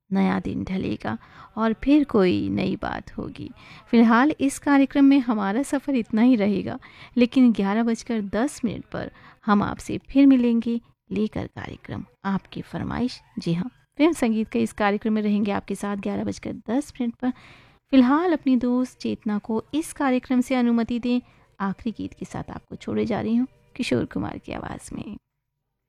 नया दिन ढलेगा और फिर कोई नई बात होगी। फिलहाल इस कार्यक्रम में हमारा सफ़र इतना ही रहेगा, लेकिन 11:10 पर हम आपसे फिर मिलेंगे लेकर कार्यक्रम आपकी फरमाइश। जी हाँ, फिल्म संगीत के इस कार्यक्रम में रहेंगे आपके साथ 11:10 पर। फिलहाल अपनी दोस्त चेतना को इस कार्यक्रम से अनुमति दें। आखिरी गीत के साथ आपको छोड़े जा रही हूँ किशोर कुमार की आवाज़ में।